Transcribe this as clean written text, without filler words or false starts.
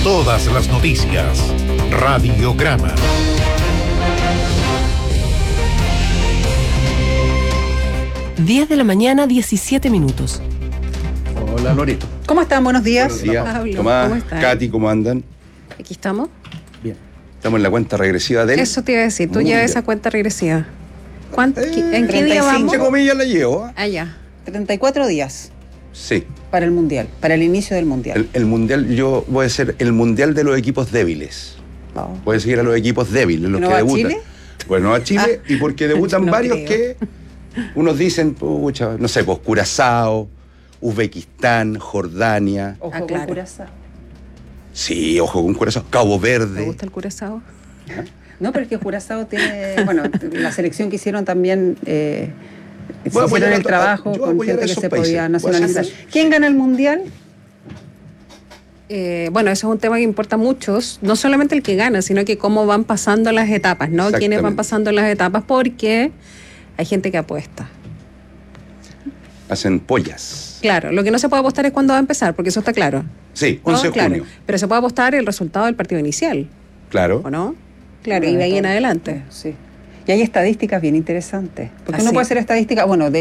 Todas las noticias. Radiograma. Diez de la mañana, 17 minutos. Hola, Loreto. ¿Cómo están? Buenos días. Buenos días. Pablo, Tomás, ¿cómo están? Katy, ¿cómo andan? Aquí estamos. Bien. Estamos en la cuenta regresiva del... Eso te iba a decir. Tú Mundial. llevas esa cuenta regresiva. ¿En qué 35. día vamos? Entre comillas la llevo. ¿Eh? Ah, ya. 34 días Sí. para el Mundial, para el inicio del Mundial. El Mundial, yo voy a ser el Mundial de los equipos débiles. Oh. Voy a seguir a los equipos débiles, los ¿No que va a debutan. Chile? Bueno, no a Chile, y porque debutan No varios creo. que unos dicen, pucha, no sé, pues Curazao, Uzbekistán, Jordania. Ojo Ah, con claro. Curazao. Sí, ojo con Curazao. Cabo ¿Te Verde. gusta el curazao? No, pero es que Curazao tiene, bueno, la selección que hicieron también, Voy a apoyar hicieron a el trabajo yo voy a con apoyar a gente que esos se países. podía Voy a nacionalizar. hacer- ¿Quién gana el Mundial? Bueno, eso es un tema que importa a muchos, no solamente el que gana, sino que cómo van pasando las etapas, ¿no? Quiénes van Exactamente. pasando las etapas, porque hay gente que apuesta. Hacen pollas. Claro, lo que no se puede apostar es cuándo va a empezar, porque eso está claro. Sí, ¿no? 11 de Claro, junio. pero se puede apostar el resultado del partido inicial, Claro. ¿o no? Claro, y de ahí en adelante. Sí. Y hay estadísticas bien interesantes. Porque ¿Ah, uno sí? puede hacer estadísticas, bueno, de